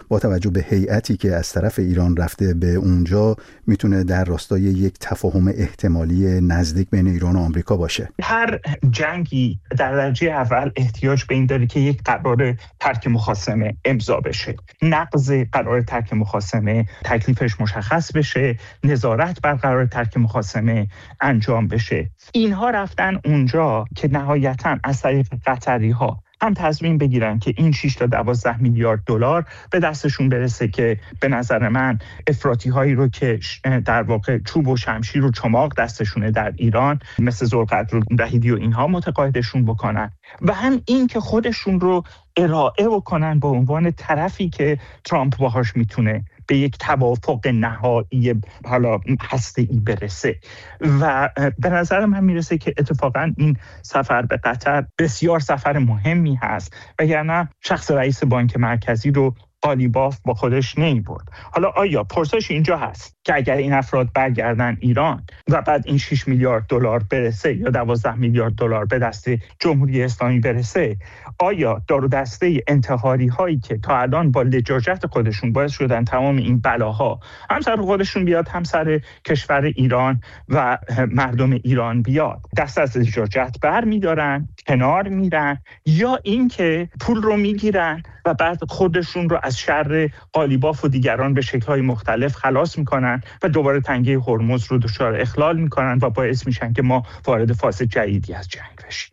با توجه به هیئتی که از طرف ایران رفته به اونجا میتونه در راستای یک تفاهم احتمالی نزدیک بین ایران و آمریکا باشه؟ هر جنگی در درجه اول احتیاج به این داره که یک قرار ترک مخاصمه امضا بشه. نقض قرار ترک مخاصمه تکلیفش مشخص بشه، نظارت بر قرار ترک مخاصمه انجام بشه. اینها رفتن اونجا که نهایتاً از طریق قطری‌ها هم تصمیم بگیرن که این 6 تا 12 میلیارد دلار به دستشون برسه که به نظر من افراطی هایی رو که در واقع چوب و شمشیر و چماق دستشونه در ایران مثل ذوالقدر وحیدی و اینها متقاعدشون بکنن، و هم این که خودشون رو ارائه بکنن به عنوان طرفی که ترامپ باهاش میتونه به یک توافق نهایی حالا هسته‌ای برسه. و به نظر من میرسه که اتفاقا این سفر به قطر بسیار سفر مهمی هست، وگرنه شخص رئیس بانک مرکزی رو قالیباف با خودش نمی‌برد. حالا آیا پرسش اینجا هست که اگر این افراد برگردن ایران و بعد این 6 میلیارد دلار برسه یا 12 میلیارد دلار به دست جمهوری اسلامی برسه، آیا دار و دسته انتحاری هایی که تا الان با لجاجت خودشون باعث شدن تمام این بلاها هم سر خودشون بیاد هم سر کشور ایران و مردم ایران بیاد، دست از لجاجت برمی‌دارن، کنار میرن، یا اینکه پول رو میگیرن و بعد خودشون رو از شر قالیباف و دیگران به شکل‌های مختلف خلاص میکنن و دوباره تنگه هرمز رو دچار اخلال میکنن و باعث میشن که ما وارد فاز جدیدی از جنگ بشیم.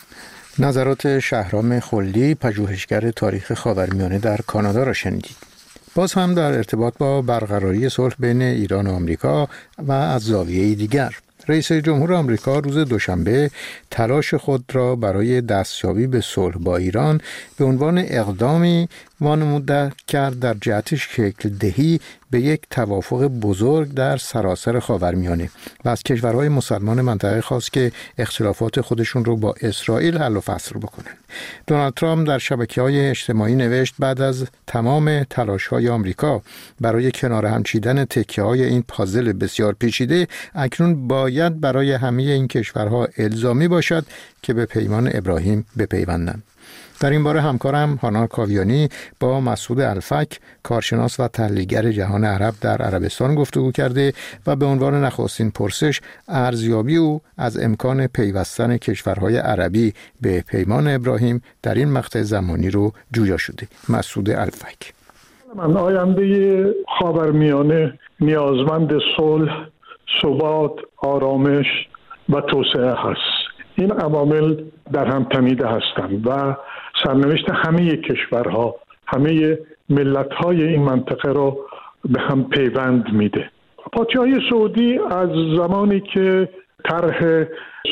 نظرات شهرام خلدی، پژوهشگر تاریخ خاورمیانه در کانادا را شنیدید. باز هم در ارتباط با برقراری صلح بین ایران و آمریکا و از زاویه دیگر، رئیس جمهور آمریکا روز دوشنبه تلاش خود را برای دستیابی به صلح با ایران به عنوان اقدامی وانموده کرد در جهت شکل دهی به یک توافق بزرگ در سراسر خاورمیانه و از کشورهای مسلمان منطقه خواست که اختلافات خودشون رو با اسرائیل حل و فصل بکنن. دونالد ترامپ در شبکه‌های اجتماعی نوشت بعد از تمام تلاش‌های آمریکا برای کنار هم چیدن تکه‌های این پازل بسیار پیچیده، اکنون باید برای همه این کشورها الزامی باشد که به پیمان ابراهیم بپیوندند. در این باره همکارم هانا کاویانی با مسعود الفک، کارشناس و تحلیلگر جهان عرب در عربستان گفتگو کرده و به عنوان نخستین پرسش ارزیابی او از امکان پیوستن کشورهای عربی به پیمان ابراهیم در این مقطع زمانی رو جویا شده. مسعود الفک: من آینده خاورمیانه نیازمند صلح، ثبات، آرامش و توسعه هست. این عوامل در هم تنیده هستند و سرنوشت همه کشورها، همه ملت‌های این منطقه رو به هم پیوند میده. پادشاهی سعودی از زمانی که طرح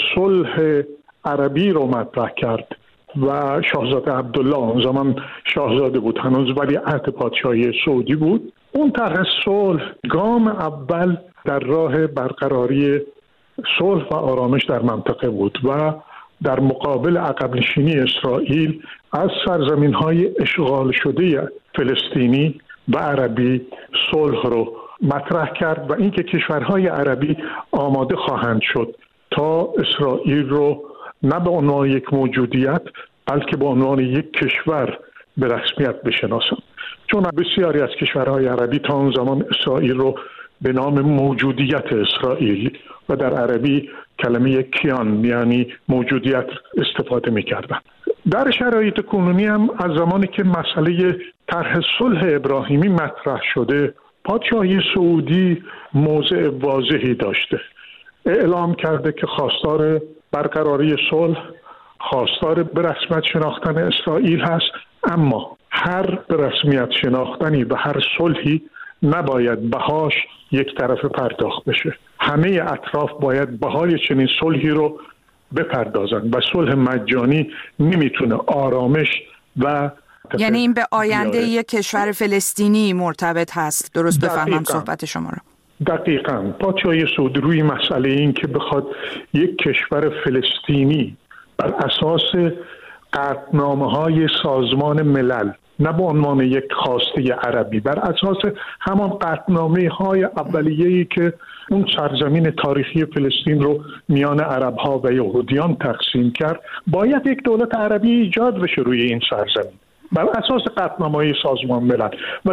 صلح عربی رو مطرح کرد و شاهزاده عبدالله، اون زمان شاهزاده بود، هنوز ولیعهد پادشاهی سعودی بود، اون طرح صلح گام اول در راه برقراری صلح و آرامش در منطقه بود و در مقابل عقب نشینی اسرائیل از سرزمین‌های اشغال شده فلسطینی و عربی صلح رو مطرح کرد و اینکه کشورهای عربی آماده خواهند شد تا اسرائیل رو نه به عنوان یک موجودیت بلکه به عنوان یک کشور به رسمیت بشناسند، چون بسیاری از کشورهای عربی تا اون زمان اسرائیل رو به نام موجودیت اسرائیل و در عربی کلمه کیان یعنی موجودیت استفاده می‌کردن. در شرایط کنونی هم از زمانی که مسئله طرح صلح ابراهیمی مطرح شده، پادشاهی سعودی موضع واضحی داشته. اعلام کرده که خواستار برقراری صلح، خواستار به رسمیت شناختن اسرائیل هست، اما هر به رسمیت شناختنی و هر صلحی نباید بهاش یک طرف پرداخت بشه. همه اطراف باید بهای چنین صلحی رو بپردازن و صلح مجانی نمیتونه آرامش و یعنی این به آینده یک کشور فلسطینی مرتبط هست. درست بفهمم صحبت شما رو؟ دقیقاً. پادشاهی سعودی روی مسئله این که بخواد یک کشور فلسطینی بر اساس قطعنامه‌های سازمان ملل، نه به عنوان یک خواسته عربی، بر اساس همان قطعنامه‌های اولیه‌ای که اون سرزمین تاریخی فلسطین رو میان عرب‌ها و یهودیان تقسیم کرد، باید یک دولت عربی ایجاد بشه روی این سرزمین بر اساس قطعنامه‌های سازمان ملل. و